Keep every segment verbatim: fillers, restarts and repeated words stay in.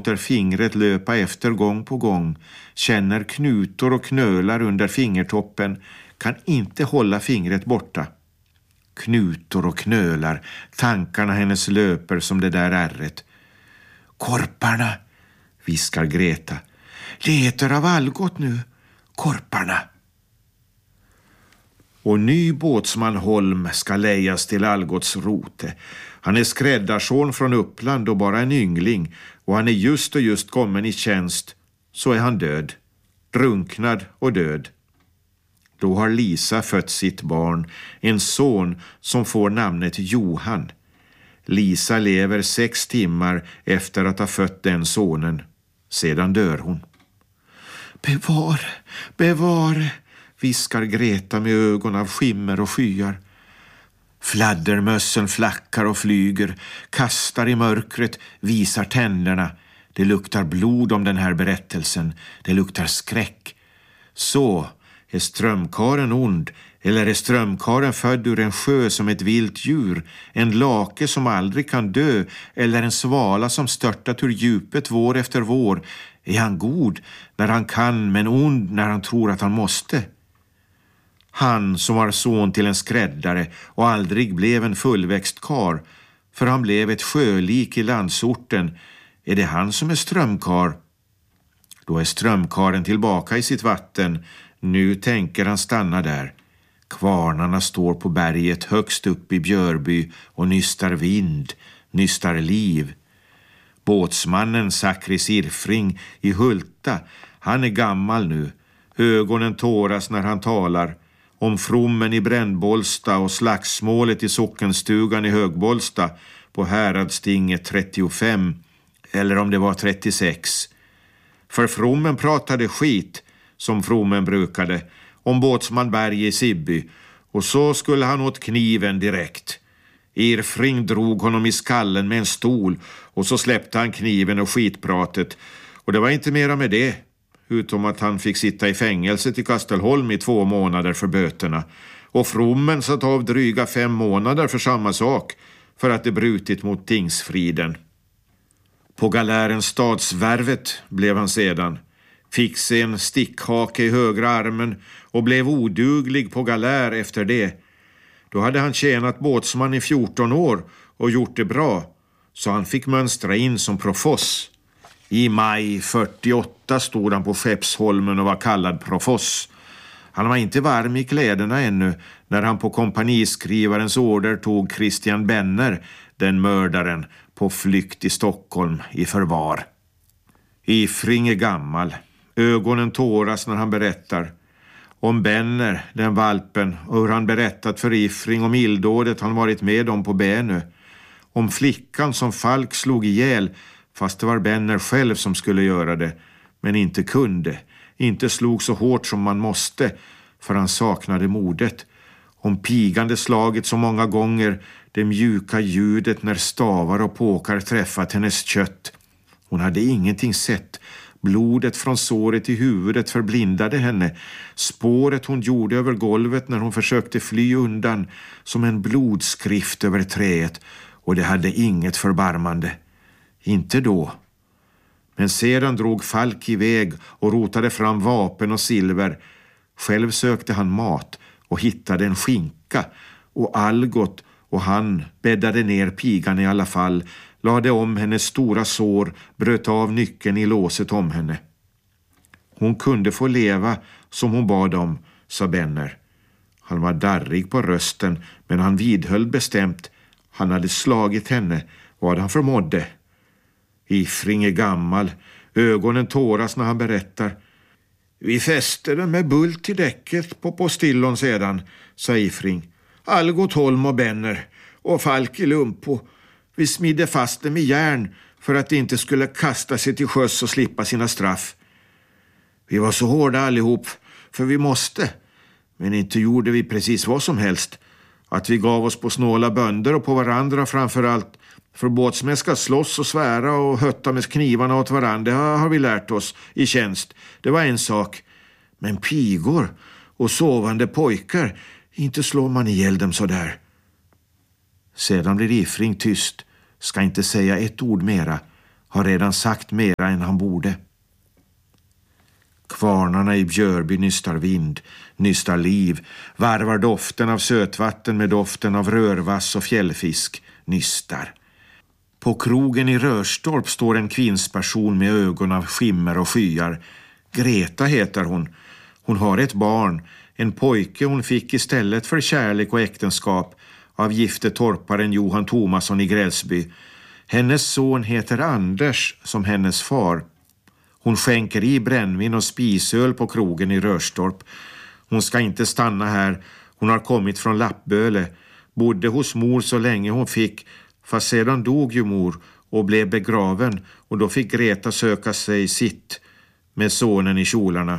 låter fingret löpa efter gång på gång, känner knutor och knölar under fingertoppen, kan inte hålla fingret borta. Knutor och knölar, tankarna hennes löper som det där ärret. Korparna, viskar Greta. Det heter av Algot nu, korparna. Och ny båtsman Holm ska lejas till Algots rote. Han är skräddarson från Uppland och bara en yngling, och han är just och just kommen i tjänst, så är han död. Drunknad och död. Då har Lisa fött sitt barn, en son som får namnet Johan. Lisa lever sex timmar efter att ha fött den sonen. Sedan dör hon. Bevare, bevare, viskar Greta med ögon av skimmer och skyar. Fladdermössen flackar och flyger, kastar i mörkret, visar tänderna. Det luktar blod om den här berättelsen. Det luktar skräck. Så, är strömkaren ond, eller är strömkaren född ur en sjö som ett vilt djur, en lake som aldrig kan dö, eller en svala som störtat ur djupet vår efter vår? Är han god när han kan, men ond när han tror att han måste? Han som var son till en skräddare och aldrig blev en fullväxt kar, för han blev ett sjölik i landsorten, är det han som är strömkar? Då är strömkaren tillbaka i sitt vatten. Nu tänker han stanna där. Kvarnarna står på berget högst upp i Björby och nystar vind, nystar liv. Båtsmannen Sakris Irfring i Hulta, han är gammal nu. Ögonen tåras när han talar om frommen i Brännbolsta och slagsmålet i sockenstugan i Högbolsta på Häradstinget trettiofem, eller om det var trettiosex. För frommen pratade skit, som frommen brukade, om båtsman Berg i Sibby, och så skulle han åt kniven direkt. Irfring drog honom i skallen med en stol, och så släppte han kniven och skitpratet, och det var inte mera med det, utom att han fick sitta i fängelset i Kastelholm i två månader för böterna, och frommen satt av dryga fem månader för samma sak, för att det brutit mot tingsfriden. På galärens stadsvärvet blev han sedan, fick sig en stickhake i högra armen och blev oduglig på galär efter det. Då hade han tjänat båtsman i fjorton år och gjort det bra, så han fick mönstra in som profoss. I maj fyrtioåtta stod han på Skeppsholmen och var kallad profoss. Han var inte varm i kläderna ännu när han på kompaniskrivarens order tog Christian Benner, den mördaren, på flykt i Stockholm i förvar. Ifring är gammal. Ögonen tåras när han berättar. Om Benner, den valpen, och hur han berättat för Ifring om illdådet han varit med om på Bänö. Om flickan som Falk slog ihjäl, fast det var Benner själv som skulle göra det, men inte kunde. Inte slog så hårt som man måste, för han saknade modet. Om pigande slaget så många gånger, det mjuka ljudet när stavar och påkar träffat hennes kött. Hon hade ingenting sett. Blodet från såret i huvudet förblindade henne. Spåret hon gjorde över golvet när hon försökte fly undan, som en blodskrift över träet, och det hade inget förbarmande. Inte då. Men sedan drog Falk iväg och rotade fram vapen och silver. Själv sökte han mat och hittade en skinka, och Algot och han bäddade ner pigan i alla fall, lade om hennes stora sår, bröt av nyckeln i låset om henne. Hon kunde få leva som hon bad om, sa Benner. Han var darrig på rösten, men han vidhöll bestämt. Han hade slagit henne, vad han förmådde. Ifring är gammal. Ögonen tåras när han berättar. Vi fäste den med bult till däcket på postillon sedan, sa Ifring. Algot Holm och Benner och Falk i Lumpo. Vi smidde fast dem i järn för att de inte skulle kasta sig till sjöss och slippa sina straff. Vi var så hårda allihop, för vi måste. Men inte gjorde vi precis vad som helst. Att vi gav oss på snåla bönder och på varandra framför allt. För båtsmän ska slåss och svära och hötta med knivarna åt varandra, det har vi lärt oss i tjänst. Det var en sak. Men pigor och sovande pojkar, inte slår man ihjäl dem så där. Sedan blir Ifring tyst, ska inte säga ett ord mera. har redan sagt mera än han borde. Kvarnarna i Björby nystar vind, nystar liv, varvar doften av sötvatten med doften av rörvass och fjällfisk, nystar. På krogen i Rörstorp står en kvinnsperson med ögon av skimmer och skyar. Greta heter hon. Hon har ett barn, en pojke hon fick istället för kärlek och äktenskap av gifte torparen Johan Tomasson i Grälsby. Hennes son heter Anders som hennes far. Hon skänker i brännvin och spisöl på krogen i Rörstorp. Hon ska inte stanna här. Hon har kommit från Lappböle. Bodde hos mor så länge hon fick. Fast sedan dog ju mor och blev begraven. Och då fick Greta söka sig sitt med sonen i kjolarna.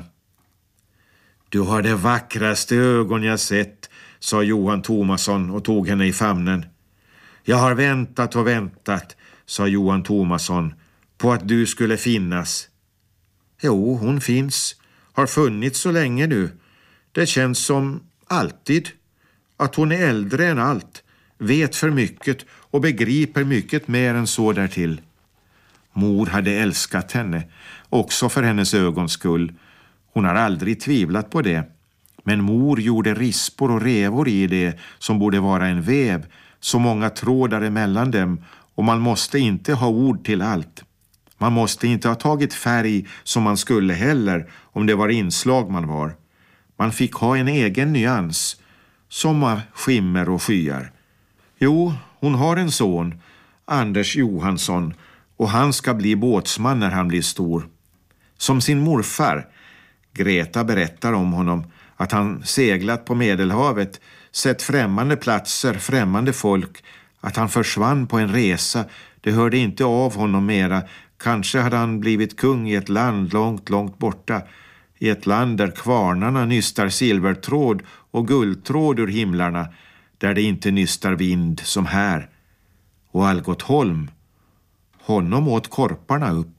Du har det vackraste ögon jag sett, sa Johan Tomasson och tog henne i famnen. Jag har väntat och väntat, sa Johan Tomasson, på att du skulle finnas. Jo, hon finns. Har funnits så länge nu. Det känns som alltid. Att hon är äldre än allt. Vet för mycket och begriper mycket mer än så därtill. Mor hade älskat henne. Också för hennes ögons skull. Hon har aldrig tvivlat på det. Men mor gjorde rispor och revor i det som borde vara en väv. Så många trådar emellan dem. Och man måste inte ha ord till allt. Man måste inte ha tagit färg som man skulle heller om det var inslag man var. Man fick ha en egen nyans, som av skimmer och skyar. Jo, hon har en son, Anders Johansson, och han ska bli båtsman när han blir stor. Som sin morfar, Greta berättar om honom, att han seglat på Medelhavet, sett främmande platser, främmande folk, att han försvann på en resa. Det hörde inte av honom mera. Kanske hade han blivit kung i ett land långt, långt borta. I ett land där kvarnarna nystar silvertråd och guldtråd ur himlarna. Där det inte nystar vind som här. Och Algot Holm, honom åt korparna upp.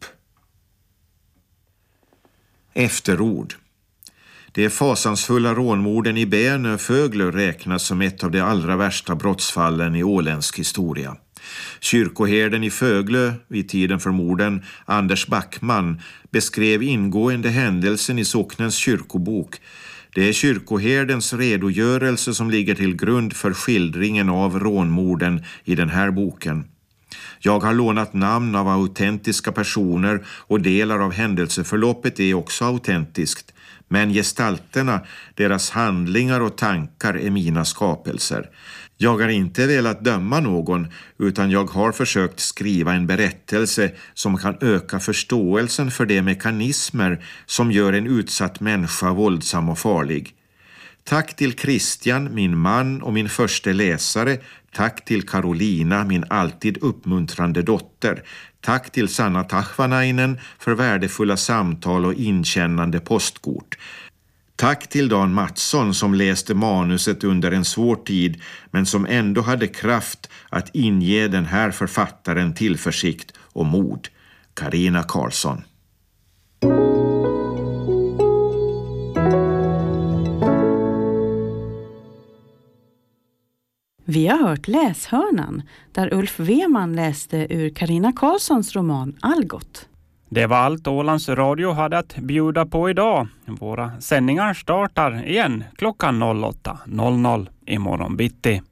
Efterord. De fasansfulla rånmorden i Bänö och Föglö räknas som ett av de allra värsta brottsfallen i åländsk historia. Kyrkoherden i Föglö vid tiden för morden, Anders Backman, beskrev ingående händelsen i socknens kyrkobok. Det är kyrkoherdens redogörelse som ligger till grund för skildringen av rånmorden i den här boken. Jag har lånat namn av autentiska personer och delar av händelseförloppet är också autentiskt. Men gestalterna, deras handlingar och tankar är mina skapelser. Jag har inte velat döma någon utan jag har försökt skriva en berättelse som kan öka förståelsen för de mekanismer som gör en utsatt människa våldsam och farlig. Tack till Christian, min man och min första läsare. Tack till Carolina, min alltid uppmuntrande dotter. Tack till Sanna Tachvanainen för värdefulla samtal och inkännande postkort. Tack till Dan Mattsson som läste manuset under en svår tid men som ändå hade kraft att inge den här författaren tillförsikt och mod. Carina Karlsson. Vi har hört Läshörnan där Ulf Weman läste ur Carina Karlssons roman Algot. Det var allt Ålands Radio hade att bjuda på idag. Våra sändningar startar igen klockan åtta noll noll imorgon bitti.